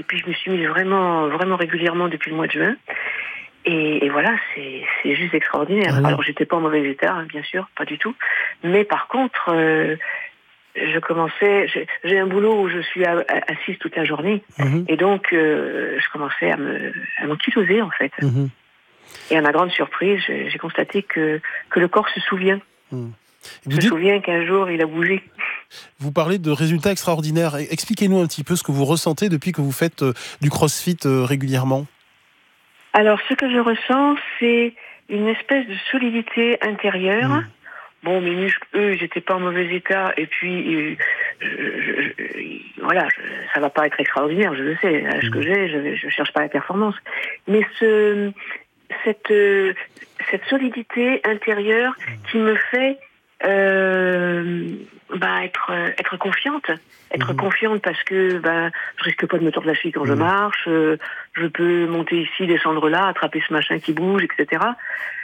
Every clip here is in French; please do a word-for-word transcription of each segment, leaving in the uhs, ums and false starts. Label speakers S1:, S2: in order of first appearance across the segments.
S1: et puis je me suis mise vraiment, vraiment régulièrement depuis le mois de juin. Et, et voilà, c'est, c'est juste extraordinaire.
S2: Ah oui.
S1: Alors, j'étais pas en mauvais état, hein, bien sûr, pas du tout. Mais par contre, euh, je commençais, j'ai, j'ai un boulot où je suis à, à, assise toute la journée.
S2: Mmh.
S1: Et donc, euh, je commençais à me, à m'enquiloser, en fait.
S2: Mmh.
S1: Et à ma grande surprise, j'ai, j'ai constaté que, que le corps se souvient.
S2: Mmh. Vous
S1: se
S2: dites,
S1: souvient qu'un jour, il a bougé.
S2: vous parlez de résultats extraordinaires. Expliquez-nous un petit peu ce que vous ressentez depuis que vous faites euh, du crossfit euh, régulièrement.
S1: Alors, ce que je ressens, c'est une espèce de solidité intérieure.
S2: Mmh.
S1: Bon, mes muscles, eux, j'étais pas en mauvais état, et puis, euh, je, je, je, voilà, je, ça va pas être extraordinaire, je le sais, l'âge
S2: Mmh.
S1: que j'ai, je, je cherche pas la performance. Mais ce, cette, euh, cette solidité intérieure qui me fait euh, bah, être, être confiante. Être mmh. confiante parce que bah, je risque pas de me tordre la cheville quand mmh. je marche, euh, je peux monter ici, descendre là, attraper ce machin qui bouge, et cetera.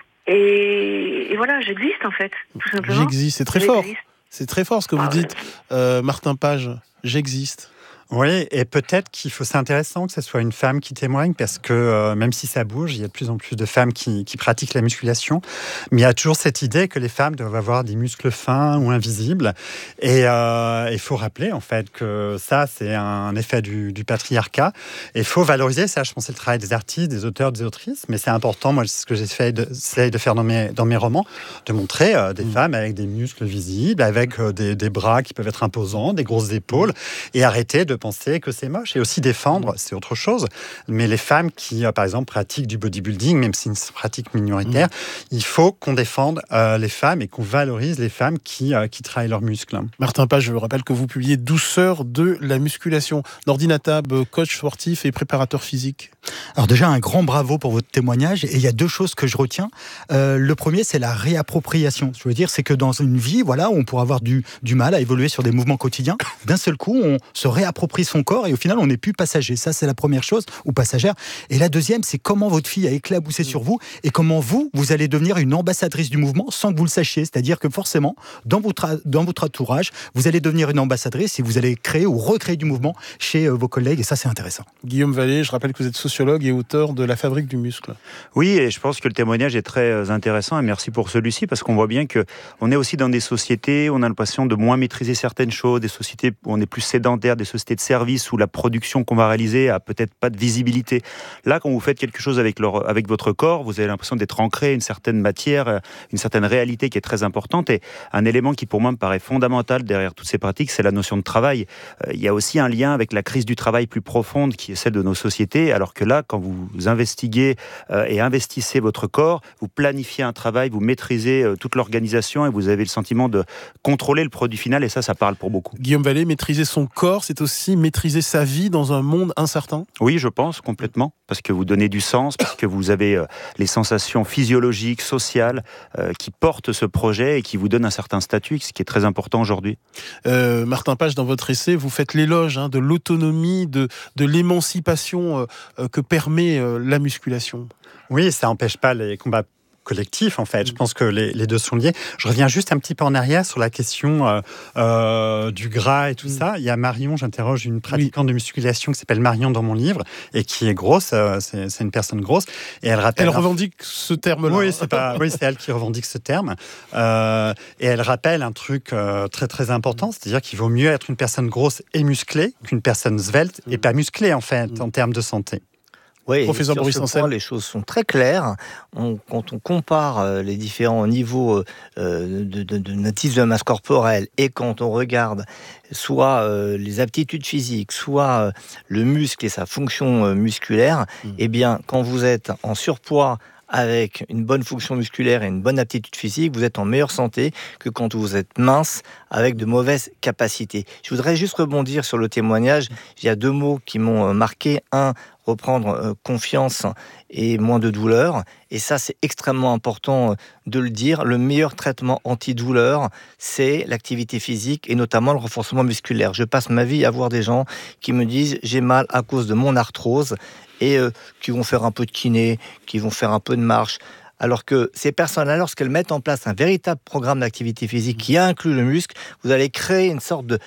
S1: Et, et voilà, j'existe en fait, tout simplement.
S2: J'existe, c'est très
S1: j'existe.
S2: fort. C'est très fort ce que vous
S1: ah,
S2: dites, euh, Martin Page. J'existe.
S3: Oui, et peut-être qu'il faut, c'est intéressant que ce soit une femme qui témoigne parce que euh, même si ça bouge, il y a de plus en plus de femmes qui, qui pratiquent la musculation, mais il y a toujours cette idée que les femmes doivent avoir des muscles fins ou invisibles. Et il euh, faut rappeler en fait que ça, c'est un effet du, du patriarcat. Et il faut valoriser ça. Je pense que c'est le travail des artistes, des auteurs, des autrices, mais c'est important. Moi, c'est ce que j'essaie de, j'essaie de faire dans mes, dans mes romans, de montrer euh, des mmh. femmes avec des muscles visibles, avec euh, des, des bras qui peuvent être imposants, des grosses épaules, et arrêter de penser que c'est moche, et aussi défendre, c'est autre chose. Mais les femmes qui, euh, par exemple, pratiquent du bodybuilding, même si c'est une pratique minoritaire, mmh. il faut qu'on défende euh, les femmes et qu'on valorise les femmes qui, euh, qui travaillent leurs muscles.
S2: Martin Page, je vous rappelle que vous publiez Douceur de la musculation. Nordine Tab, coach sportif et préparateur physique.
S4: Alors déjà, un grand bravo pour votre témoignage. Et il y a deux choses que je retiens. Euh, le premier, c'est la réappropriation. Je veux dire, c'est que dans une vie, voilà, où on pourrait avoir du, du mal à évoluer sur des mouvements quotidiens, d'un seul coup, on se réapproprie son corps et au final, on n'est plus passager. Ça, c'est la première chose, ou passagère. Et la deuxième, c'est comment votre fille a éclaboussé sur vous et comment vous, vous allez devenir une ambassadrice du mouvement sans que vous le sachiez. C'est-à-dire que forcément, dans votre, dans votre entourage, vous allez devenir une ambassadrice et vous allez créer ou recréer du mouvement chez euh, vos collègues. Et ça, c'est intéressant.
S2: Guillaume Vallée, je rappelle que vous êtes sociologue et auteur de La Fabrique du muscle.
S5: Oui, et je pense que le témoignage est très intéressant et merci pour celui-ci parce qu'on voit bien qu'on est aussi dans des sociétés où on a l'impression de moins maîtriser certaines choses, des sociétés où on est plus sédentaire, des sociétés de services où la production qu'on va réaliser a peut-être pas de visibilité. Là, quand vous faites quelque chose avec, leur, avec votre corps, vous avez l'impression d'être ancré, une certaine matière, une certaine réalité qui est très importante et un élément qui pour moi me paraît fondamental derrière toutes ces pratiques, c'est la notion de travail. Euh, il y a aussi un lien avec la crise du travail plus profonde qui est celle de nos sociétés, alors que là, quand vous investiguez euh, et investissez votre corps, vous planifiez un travail, vous maîtrisez euh, toute l'organisation et vous avez le sentiment de contrôler le produit final et ça, ça parle pour beaucoup.
S2: Guillaume Vallée, maîtriser son corps, c'est aussi maîtriser sa vie dans un monde incertain ?
S5: Oui, je pense, complètement, parce que vous donnez du sens, parce que vous avez euh, les sensations physiologiques, sociales, euh, qui portent ce projet et qui vous donnent un certain statut, ce qui est très important aujourd'hui.
S2: Euh, Martin Page, dans votre essai, vous faites l'éloge hein, de l'autonomie, de, de l'émancipation euh, euh, que permet euh, la musculation.
S3: Oui, ça n'empêche pas les combats collectif, en fait. Je pense que les, les deux sont liés. Je reviens juste un petit peu en arrière sur la question euh, euh, du gras et tout mmh. ça. Il y a Marion, j'interroge une pratiquante oui. de musculation qui s'appelle Marion dans mon livre et qui est grosse, euh, c'est, c'est une personne grosse. Et elle rappelle...
S2: Elle revendique ce terme-là.
S3: Oui, c'est, pas, oui, c'est elle qui revendique ce terme. Euh, et elle rappelle un truc euh, très, très important, c'est-à-dire qu'il vaut mieux être une personne grosse et musclée qu'une personne svelte mmh. et pas musclée, en fait, mmh. en termes de santé.
S6: Oui,
S2: professeur
S6: sur
S2: Boris
S6: ce
S2: Ancel.
S6: point, les choses sont très claires. On, quand on compare euh, les différents niveaux euh, de, de, de notice de masse corporelle et quand on regarde soit euh, les aptitudes physiques, soit euh, le muscle et sa fonction euh, musculaire, mmh. eh bien, quand vous êtes en surpoids avec une bonne fonction musculaire et une bonne aptitude physique, vous êtes en meilleure santé que quand vous êtes mince avec de mauvaises capacités. Je voudrais juste rebondir sur le témoignage. Il y a deux mots qui m'ont marqué. Un, reprendre euh, confiance et moins de douleur. Et ça, c'est extrêmement important euh, de le dire. Le meilleur traitement antidouleur, c'est l'activité physique et notamment le renforcement musculaire. Je passe ma vie à voir des gens qui me disent « j'ai mal à cause de mon arthrose » et euh, qui vont faire un peu de kiné, qui vont faire un peu de marche. Alors que ces personnes-là, lorsqu'elles mettent en place un véritable programme d'activité physique qui inclut le muscle, vous allez créer une sorte de, de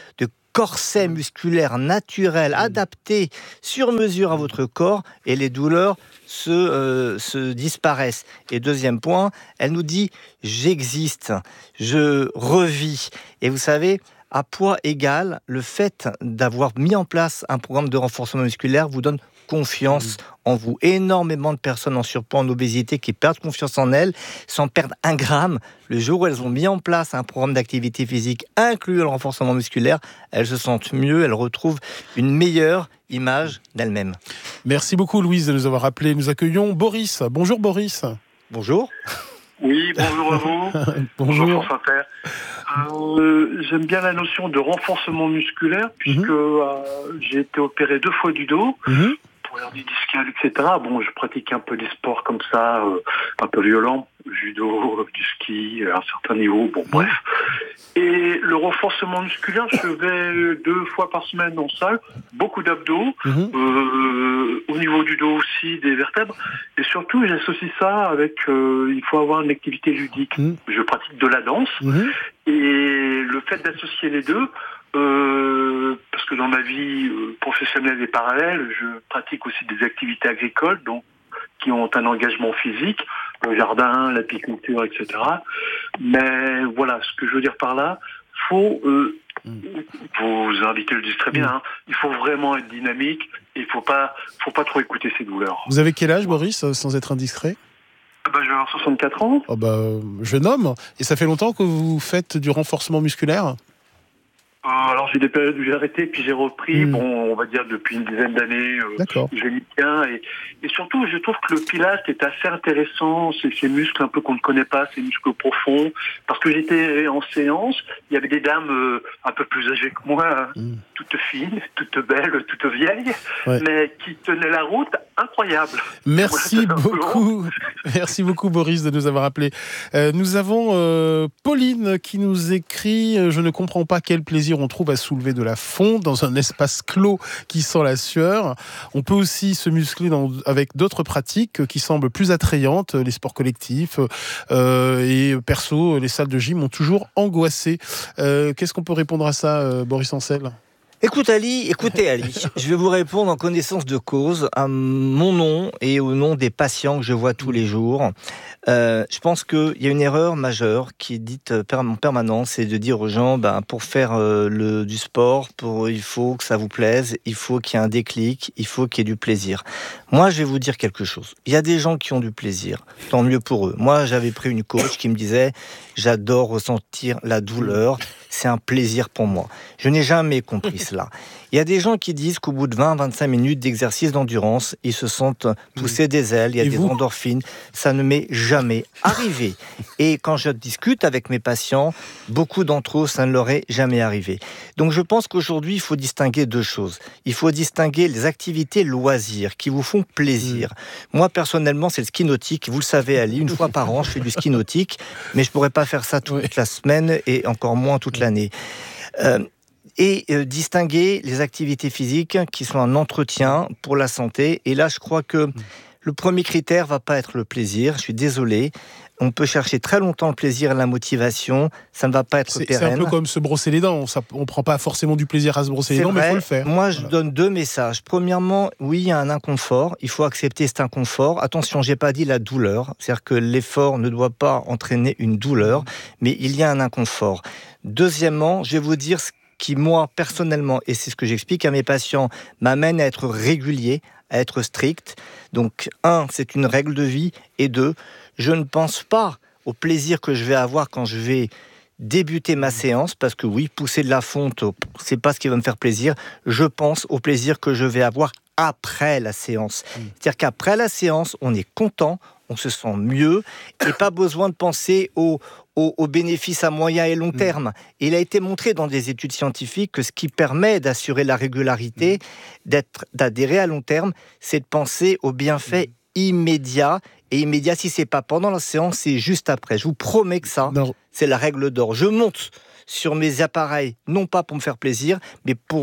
S6: corset musculaire naturel, adapté sur mesure à votre corps, et les douleurs se, euh, se disparaissent. Et deuxième point, elle nous dit « j'existe, je revis ». Et vous savez, à poids égal, le fait d'avoir mis en place un programme de renforcement musculaire vous donne confiance mmh. en vous. Énormément de personnes en surpoids, en obésité, qui perdent confiance en elles, sans perdre un gramme. Le jour où elles ont mis en place un programme d'activité physique inclus le renforcement musculaire, elles se sentent mieux, elles retrouvent une meilleure image d'elles-mêmes.
S2: Merci beaucoup Louise de nous avoir appelés. Nous accueillons Boris. Bonjour Boris.
S6: Bonjour.
S7: Oui, bonjour à vous.
S2: Bonjour.
S7: Bonjour France Inter. Euh, j'aime bien la notion de renforcement musculaire, puisque mmh. euh, j'ai été opéré deux fois du dos. Mmh. Pour l'hernie discale, et cetera. Bon, je pratique un peu des sports comme ça, euh, un peu violents, judo, du ski, à un certain niveau, bon, bref. Et le renforcement musculaire, je vais deux fois par semaine en salle, beaucoup d'abdos, mmh. euh, au niveau du dos aussi, des vertèbres, et surtout, j'associe ça avec, euh, il faut avoir une activité ludique. Mmh. Je pratique de la danse, mmh. et le fait d'associer les deux, Euh, parce que dans ma vie euh, professionnelle et parallèle, je pratique aussi des activités agricoles, donc qui ont un engagement physique, le jardin, l'apiculture, et cetera. Mais voilà, ce que je veux dire par là, faut, euh, mmh. vos invités le disent très bien, hein, il faut vraiment être dynamique, et il faut pas, faut pas trop écouter ses douleurs.
S2: Vous avez quel âge, Boris, sans être indiscret ?
S7: Bah, je vais avoir soixante-quatre ans.
S2: Oh bah, jeune homme. Et ça fait longtemps que vous faites du renforcement musculaire ?
S7: Euh, alors j'ai des périodes où j'ai arrêté puis j'ai repris, mmh. bon on va dire depuis une dizaine d'années, euh, je m'y tiens et, et surtout je trouve que le pilate est assez intéressant, c'est ces muscles un peu qu'on ne connaît pas, ces muscles profonds, parce que j'étais en séance, il y avait des dames euh, un peu plus âgées que moi, mmh. toutes fines, toutes belles, toutes vieilles, ouais. mais qui tenaient la route, incroyable.
S2: Merci voilà, beaucoup, merci beaucoup Boris de nous avoir appelés. Euh, nous avons euh, Pauline qui nous écrit « Je ne comprends pas quel plaisir on trouve à soulever de la fonte dans un espace clos qui sent la sueur. On peut aussi se muscler dans, avec d'autres pratiques qui semblent plus attrayantes, les sports collectifs euh, et perso, les salles de gym m'ont toujours angoissé. Euh, qu'est-ce qu'on peut répondre à ça, euh, Boris Ancel ?
S6: Écoute Ali, écoutez Ali, je vais vous répondre en connaissance de cause à mon nom et au nom des patients que je vois tous les jours. Euh, je pense qu'il y a une erreur majeure qui est dite en permanence, c'est de dire aux gens, ben, pour faire euh, le, du sport, pour, il faut que ça vous plaise, il faut qu'il y ait un déclic, il faut qu'il y ait du plaisir. Moi, je vais vous dire quelque chose. Il y a des gens qui ont du plaisir, tant mieux pour eux. Moi, j'avais pris une coach qui me disait, j'adore ressentir la douleur, c'est un plaisir pour moi. Je n'ai jamais compris cela. Il y a des gens qui disent qu'au bout de vingt à vingt-cinq minutes d'exercice d'endurance, ils se sentent pousser des ailes, il y a Et des vous endorphines. Ça ne m'est jamais arrivé. Et quand je discute avec mes patients, beaucoup d'entre eux, ça ne leur est jamais arrivé. Donc je pense qu'aujourd'hui, il faut distinguer deux choses. Il faut distinguer les activités loisirs qui vous font plaisir. Mmh. Moi, personnellement, c'est le ski nautique. Vous le savez, Ali, une fois par an, je fais du ski nautique, mais je ne pourrais pas faire ça toute oui. la semaine et encore moins toute l'année. Euh, et euh, distinguer les activités physiques qui sont un entretien pour la santé. Et là, je crois que mmh. le premier critère va pas être le plaisir. Je suis désolé. On peut chercher très longtemps le plaisir et la motivation. Ça ne va pas être
S2: c'est,
S6: pérenne.
S2: C'est un peu comme se brosser les dents. Ça, on ne prend pas forcément du plaisir à se brosser c'est les dents, vrai. Mais il faut le faire.
S6: Moi, je
S2: voilà.
S6: donne deux messages. Premièrement, oui, il y a un inconfort. Il faut accepter cet inconfort. Attention, je n'ai pas dit la douleur. C'est-à-dire que l'effort ne doit pas entraîner une douleur, mais il y a un inconfort. Deuxièmement, je vais vous dire ce qui, moi, personnellement, et c'est ce que j'explique à mes patients, m'amène à être régulier, à être strict. Donc, un, c'est une règle de vie. Et deux, je ne pense pas au plaisir que je vais avoir quand je vais débuter ma séance, parce que oui, pousser de la fonte, c'est pas ce qui va me faire plaisir. Je pense au plaisir que je vais avoir après la séance. Mmh. C'est-à-dire qu'après la séance, on est content, on se sent mieux, et pas besoin de penser aux au, au bénéfices à moyen et long terme. Mmh. Il a été montré dans des études scientifiques que ce qui permet d'assurer la régularité, mmh. d'être, d'adhérer à long terme, c'est de penser aux bienfaits mmh. immédiats. Et immédiat, si c'est pas pendant la séance, c'est juste après. Je vous promets que ça, non. c'est la règle d'or. Je monte sur mes appareils, non pas pour me faire plaisir, mais pour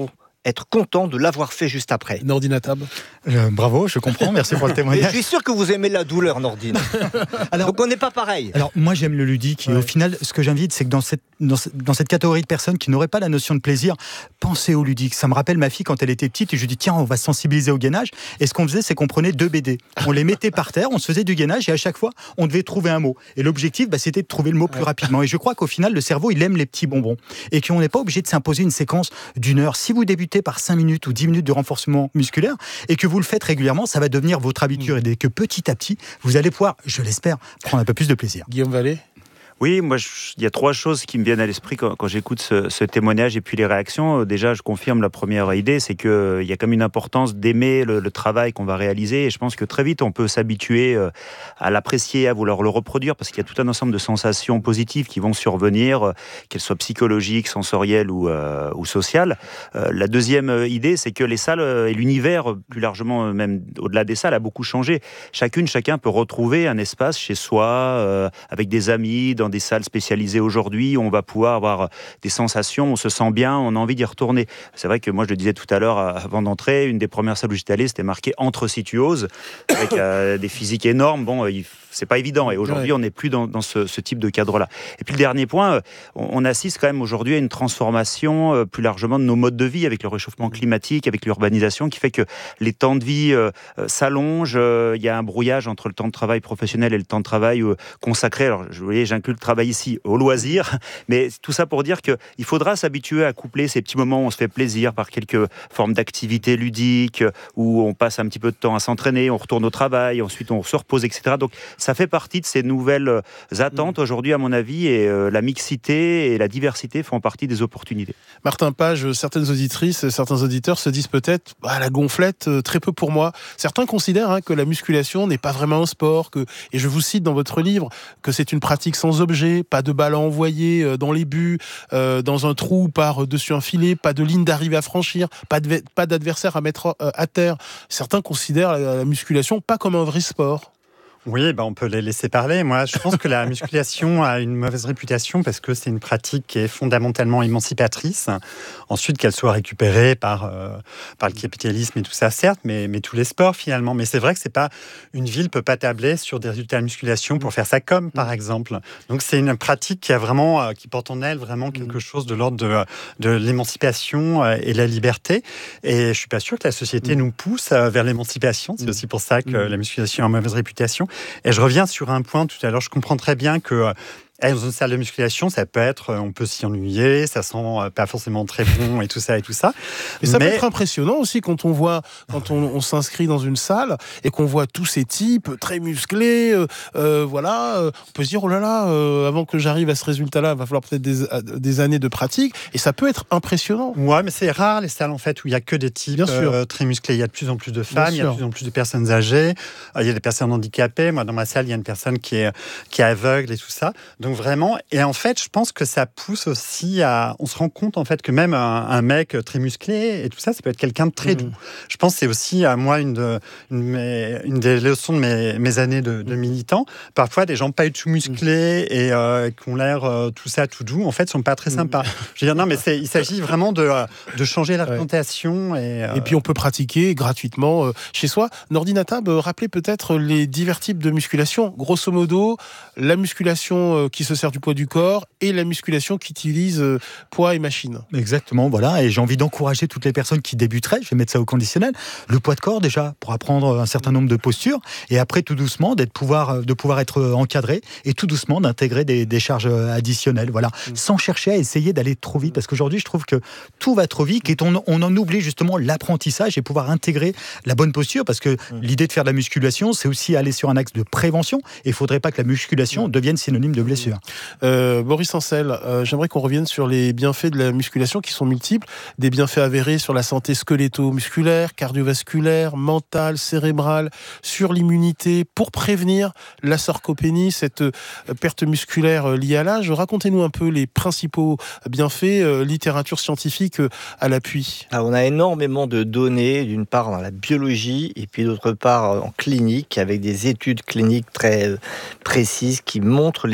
S6: être content de l'avoir fait juste après.
S2: Nordine Tab.
S4: Euh, bravo, je comprends, merci pour le témoignage.
S6: Je suis sûr que vous aimez la douleur, Nordine. Alors, donc on n'est pas pareil.
S4: Alors moi j'aime le ludique, et ouais. Au final ce que j'invite c'est que dans cette, dans, dans cette catégorie de personnes qui n'auraient pas la notion de plaisir, pensez au ludique. Ça me rappelle ma fille quand elle était petite et je lui dis tiens on va sensibiliser au gainage, et ce qu'on faisait c'est qu'on prenait deux B D, on les mettait par terre, on se faisait du gainage et à chaque fois on devait trouver un mot, et l'objectif bah, c'était de trouver le mot plus rapidement, et je crois qu'au final le cerveau il aime les petits bonbons et qu'on n'est pas obligé de s'imposer une séquence d'une heure. Si vous débutez par cinq minutes ou dix minutes de renforcement musculaire et que vous le faites régulièrement, ça va devenir votre habitude, et que petit à petit vous allez pouvoir, je l'espère, prendre un peu plus de plaisir.
S2: Guillaume Vallée.
S5: Oui, moi, il y a trois choses qui me viennent à l'esprit quand, quand j'écoute ce, ce témoignage et puis les réactions. Déjà, je confirme la première idée, c'est qu'il euh, y a comme une importance d'aimer le, le travail qu'on va réaliser. Et je pense que très vite, on peut s'habituer euh, à l'apprécier, à vouloir le reproduire, parce qu'il y a tout un ensemble de sensations positives qui vont survenir, euh, qu'elles soient psychologiques, sensorielles ou, euh, ou sociales. Euh, la deuxième idée, c'est que les salles et l'univers, plus largement, même au-delà des salles, a beaucoup changé. Chacune, chacun peut retrouver un espace chez soi, euh, avec des amis, dans des salles spécialisées aujourd'hui, on va pouvoir avoir des sensations, on se sent bien, on a envie d'y retourner. C'est vrai que moi, je le disais tout à l'heure, avant d'entrer, une des premières salles où j'étais allé, c'était marqué Anthrocytuose, avec euh, des physiques énormes. Bon, il c'est pas évident. Et aujourd'hui, on n'est plus dans, dans ce, ce type de cadre-là. Et puis le dernier point, on, on assiste quand même aujourd'hui à une transformation euh, plus largement de nos modes de vie, avec le réchauffement climatique, avec l'urbanisation, qui fait que les temps de vie euh, s'allongent. Il euh, y a un brouillage entre le temps de travail professionnel et le temps de travail euh, consacré. Alors, je voyais, j'inclus le travail ici au loisir, mais tout ça pour dire qu'il faudra s'habituer à coupler ces petits moments où on se fait plaisir par quelques formes d'activités ludiques, où on passe un petit peu de temps à s'entraîner, on retourne au travail, ensuite on se repose, et cetera. Donc, ça fait partie de ces nouvelles attentes aujourd'hui, à mon avis, et euh, la mixité et la diversité font partie des opportunités.
S2: Martin Page, certaines auditrices, certains auditeurs se disent peut-être bah, la gonflette, euh, très peu pour moi. Certains considèrent hein, que la musculation n'est pas vraiment un sport, que, et je vous cite dans votre livre, que c'est une pratique sans objet, pas de balle à envoyer euh, dans les buts, euh, dans un trou par-dessus un filet, pas de ligne d'arrivée à franchir, pas, de, pas d'adversaire à mettre euh, à terre. Certains considèrent la, la musculation pas comme un vrai sport.
S3: Oui, ben on peut les laisser parler. Moi, je pense que la musculation a une mauvaise réputation parce que c'est une pratique qui est fondamentalement émancipatrice. Ensuite, qu'elle soit récupérée par, euh, par le capitalisme et tout ça, certes, mais, mais tous les sports finalement. Mais c'est vrai que c'est pas, une ville ne peut pas tabler sur des résultats de musculation pour faire sa com, par exemple. Donc c'est une pratique qui a vraiment, euh, qui porte en elle vraiment quelque chose de l'ordre de, de l'émancipation euh, et la liberté. Et je suis pas sûr que la société nous pousse euh, vers l'émancipation. C'est aussi pour ça que la musculation a une mauvaise réputation. Et je reviens sur un point tout à l'heure, je comprends très bien que dans une salle de musculation, ça peut être, on peut s'y ennuyer, ça sent pas forcément très bon et tout ça et tout ça.
S2: Et ça mais... peut être impressionnant aussi quand on voit, quand on, on s'inscrit dans une salle et qu'on voit tous ces types très musclés, euh, euh, voilà, euh, on peut se dire oh là là, euh, avant que j'arrive à ce résultat-là, il va falloir peut-être des, des années de pratique, et ça peut être impressionnant.
S3: Ouais, mais c'est rare les salles en fait où il y a que des types euh, très musclés. Il y a de plus en plus de femmes, il y a de plus en plus de personnes âgées, il y a des personnes handicapées. Moi, dans ma salle, il y a une personne qui est qui est aveugle et tout ça. Donc vraiment, et en fait, je pense que ça pousse aussi à... On se rend compte, en fait, que même un, un mec très musclé et tout ça, ça peut être quelqu'un de très mmh. doux. Je pense que c'est aussi, à moi, une, de, une, une des leçons de mes, mes années de, de militant. Parfois, des gens pas du tout musclés mmh. et euh, qui ont l'air euh, tout ça, tout doux, en fait, sont pas très sympas. Mmh. Je veux dire, non, mais c'est, il s'agit vraiment de, de changer l'argumentation. Ouais. Et, euh...
S2: et puis, on peut pratiquer gratuitement euh, chez soi. Nordine Tab, euh, rappelez peut-être les divers types de musculation. Grosso modo, la musculation euh, qui se sert du poids du corps et la musculation qui utilise euh, poids et machine.
S4: Exactement, voilà. Et j'ai envie d'encourager toutes les personnes qui débuteraient, je vais mettre ça au conditionnel, le poids de corps déjà, pour apprendre un certain nombre de postures, et après tout doucement, d'être pouvoir, de pouvoir être encadré, et tout doucement d'intégrer des, des charges additionnelles, voilà. Mmh. Sans chercher à essayer d'aller trop vite, parce qu'aujourd'hui, je trouve que tout va trop vite, et on, on en oublie justement l'apprentissage et pouvoir intégrer la bonne posture, parce que mmh. l'idée de faire de la musculation, c'est aussi aller sur un axe de prévention, et il ne faudrait pas que la musculation mmh. devienne synonyme de blessure.
S2: Euh, Boris Ancel, euh, j'aimerais qu'on revienne sur les bienfaits de la musculation qui sont multiples, des bienfaits avérés sur la santé squeletto-musculaire, cardiovasculaire, mentale, cérébrale, sur l'immunité, pour prévenir la sarcopénie, cette euh, perte musculaire euh, liée à l'âge. Racontez-nous un peu les principaux bienfaits, euh, littérature scientifique euh, à l'appui.
S6: Alors, on a énormément de données, d'une part dans la biologie et puis d'autre part en clinique, avec des études cliniques très euh, précises qui montrent les bienfaits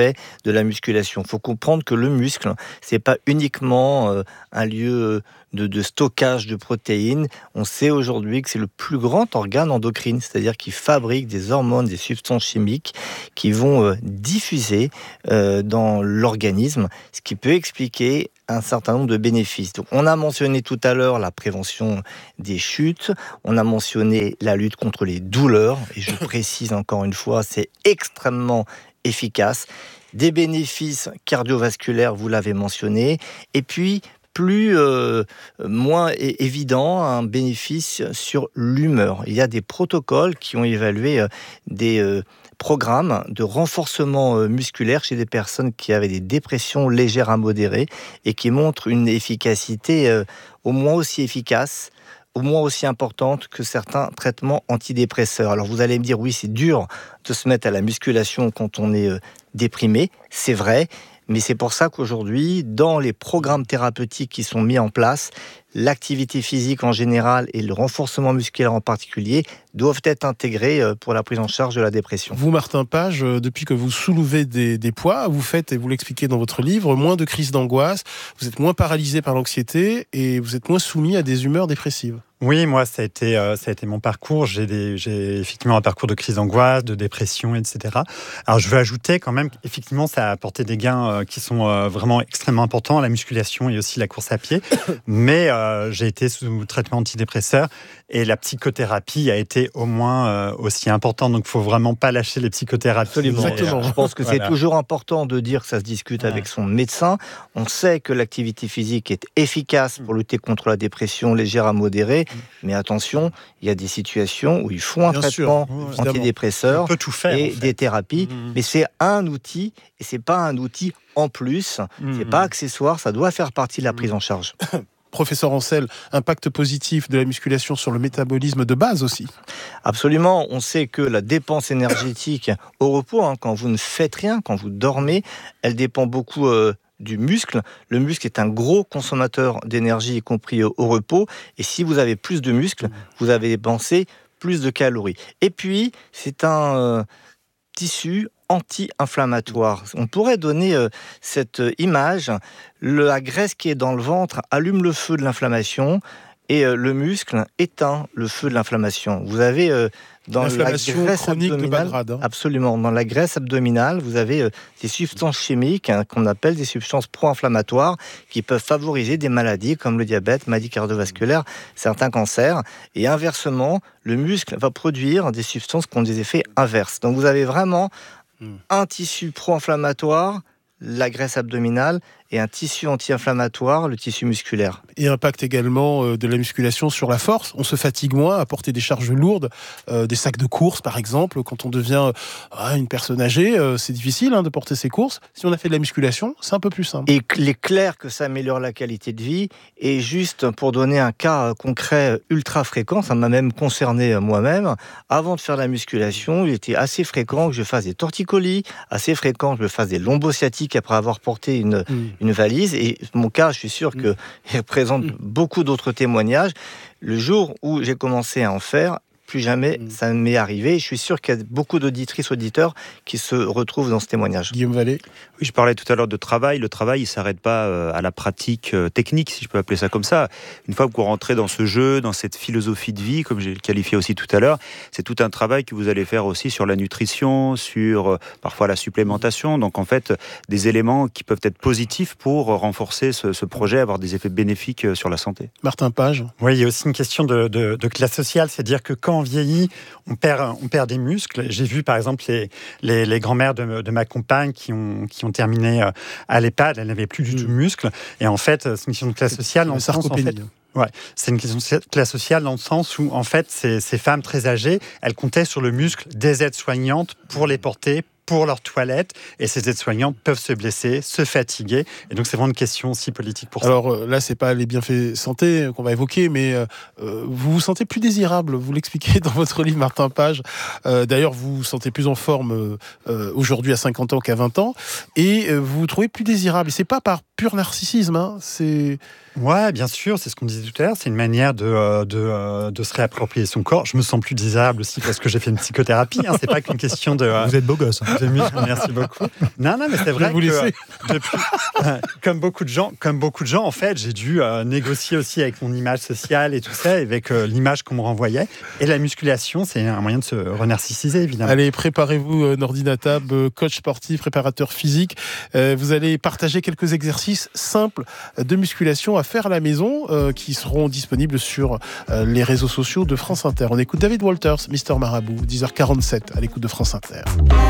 S6: bienfaits de la musculation. Il faut comprendre que le muscle, c'est pas uniquement euh, un lieu de, de stockage de protéines. On sait aujourd'hui que c'est le plus grand organe endocrine, c'est-à-dire qu'il fabrique des hormones, des substances chimiques qui vont euh, diffuser euh, dans l'organisme, ce qui peut expliquer un certain nombre de bénéfices. Donc, on a mentionné tout à l'heure la prévention des chutes, on a mentionné la lutte contre les douleurs, et je précise encore une fois, c'est extrêmement efficace. Des bénéfices cardiovasculaires, vous l'avez mentionné, et puis plus euh, moins é- évident, un bénéfice sur l'humeur. Il y a des protocoles qui ont évalué euh, des euh, programmes de renforcement euh, musculaire chez des personnes qui avaient des dépressions légères à modérées et qui montrent une efficacité euh, au moins aussi efficace, au moins aussi importante que certains traitements antidépresseurs. Alors vous allez me dire, oui, c'est dur de se mettre à la musculation quand on est euh, déprimé, c'est vrai. Mais c'est pour ça qu'aujourd'hui, dans les programmes thérapeutiques qui sont mis en place, l'activité physique en général et le renforcement musculaire en particulier doivent être intégrés pour la prise en charge de la dépression.
S2: Vous, Martin Page, depuis que vous soulevez des, des poids, vous faites, et vous l'expliquez dans votre livre, moins de crises d'angoisse, vous êtes moins paralysé par l'anxiété et vous êtes moins soumis à des humeurs dépressives.
S3: Oui, moi, ça a été, euh, ça a été mon parcours. J'ai, des, j'ai effectivement un parcours de crise d'angoisse, de dépression, et cetera. Alors, je veux ajouter quand même qu'effectivement, ça a apporté des gains euh, qui sont euh, vraiment extrêmement importants, la musculation et aussi la course à pied. Mais euh, j'ai été sous traitement antidépresseur et la psychothérapie a été au moins euh, aussi importante. Donc, il ne faut vraiment pas lâcher les psychothérapies.
S6: Absolument.
S2: Exactement.
S6: Je pense que
S3: Voilà.
S6: c'est toujours important de dire que ça se discute avec son médecin. On sait que l'activité physique est efficace pour lutter contre la dépression légère à modérée. Mais attention, il y a des situations où il faut un
S2: Bien
S6: traitement
S2: sûr,
S6: antidépresseur
S3: On peut tout faire.
S6: et
S3: en fait.
S6: des thérapies.
S2: Mmh.
S6: Mais c'est un outil et c'est pas un outil en plus.
S2: Mmh.
S6: C'est pas accessoire. Ça doit faire partie de la prise en charge.
S2: Professeur Ancel, impact positif de la musculation sur le métabolisme de base aussi.
S6: Absolument. On sait que la dépense énergétique au repos, hein, quand vous ne faites rien, quand vous dormez, elle dépend beaucoup euh, du muscle. Le muscle est un gros consommateur d'énergie, y compris au, au repos. Et si vous avez plus de muscles, vous avez dépensé plus de calories. Et puis, c'est un euh, tissu anti-inflammatoire. On pourrait donner euh, cette euh, image. Le, la graisse qui est dans le ventre allume le feu de l'inflammation et euh, le muscle éteint le feu de l'inflammation. Vous avez euh, dans la
S2: L'inflammation
S6: graisse
S2: chronique de bas
S6: abdominale,
S2: grade, hein.
S6: absolument, dans la graisse abdominale, vous avez euh, des substances chimiques hein, qu'on appelle des substances pro-inflammatoires qui peuvent favoriser des maladies comme le diabète, maladies cardiovasculaires, certains cancers. Et inversement, le muscle va produire des substances qui ont des effets inverses. Donc vous avez vraiment un tissu pro-inflammatoire, la graisse abdominale, et un tissu anti-inflammatoire, le tissu musculaire.
S2: Et impact également euh, de la musculation sur la force. On se fatigue moins à porter des charges lourdes, euh, des sacs de course par exemple. Quand on devient euh, une personne âgée, euh, c'est difficile hein, de porter ses courses. Si on a fait de la musculation, c'est un peu plus simple.
S6: Et il est clair que ça améliore la qualité de vie. Et juste pour donner un cas concret ultra fréquent, ça m'a même concerné moi-même. Avant de faire la musculation, il était assez fréquent que je fasse des torticolis, assez fréquent que je fasse des lombosciatiques après avoir porté une, mmh. une valise. Et mon cas, je suis sûr qu'il représente mmh. beaucoup d'autres témoignages. Le jour où j'ai commencé à en faire, plus jamais mmh. ça m'est arrivé. Je suis sûr qu'il y a beaucoup d'auditrices, auditeurs qui se retrouvent dans ce témoignage.
S2: Guillaume Vallée.
S5: Oui, je parlais tout à l'heure de travail. Le travail, il ne s'arrête pas à la pratique technique, si je peux appeler ça comme ça. Une fois que vous rentrez dans ce jeu, dans cette philosophie de vie, comme j'ai qualifié aussi tout à l'heure, c'est tout un travail que vous allez faire aussi sur la nutrition, sur euh, parfois la supplémentation. Donc en fait, des éléments qui peuvent être positifs pour renforcer ce, ce projet, avoir des effets bénéfiques sur la santé.
S2: Martin Page.
S3: Oui, il y a aussi une question de, de, de classe sociale, c'est-à-dire que quand on vieillit, on perd, on perd des muscles. J'ai vu par exemple les, les, les grands-mères de, de ma compagne qui ont, qui ont terminé à l'EHPAD, elles n'avaient plus du tout de muscles. Et en fait, c'est une question de classe sociale.
S2: La
S3: sens, en fait, ouais, c'est une question de classe sociale dans le sens où, en fait, ces, ces femmes très âgées, elles comptaient sur le muscle des aides-soignantes pour les porter, pour leur toilette, et ces aides-soignantes peuvent se blesser, se fatiguer, et donc c'est vraiment une question aussi politique pour ça.
S2: Alors là, c'est pas les bienfaits santé qu'on va évoquer, mais euh, vous vous sentez plus désirable, vous l'expliquez dans votre livre, Martin Page. Euh, d'ailleurs, vous vous sentez plus en forme euh, aujourd'hui à cinquante ans qu'à vingt ans, et euh, vous vous trouvez plus désirable. Et c'est pas par pur narcissisme, hein, c'est...
S3: Ouais, bien sûr, c'est ce qu'on disait tout à l'heure, c'est une manière de, de, de se réapproprier son corps. Je me sens plus désirable aussi parce que j'ai fait une psychothérapie, hein, c'est pas qu'une question de...
S4: Vous êtes beau gosse. Hein.
S3: de muscles. Merci beaucoup. Non, non, mais c'est vrai
S2: vous
S3: que
S2: laisser.
S3: depuis, euh, comme beaucoup de gens, comme beaucoup de gens, en fait, j'ai dû euh, négocier aussi avec mon image sociale et tout ça, avec euh, l'image qu'on me renvoyait. Et la musculation, c'est un moyen de se renarcissiser, évidemment.
S2: Allez, préparez-vous, euh, Nordine Tab, euh, coach sportif, préparateur physique. Euh, vous allez partager quelques exercices simples de musculation à faire à la maison, euh, qui seront disponibles sur euh, les réseaux sociaux de France Inter. On écoute David Walters, Mister Marabout, dix heures quarante-sept à l'écoute de France Inter.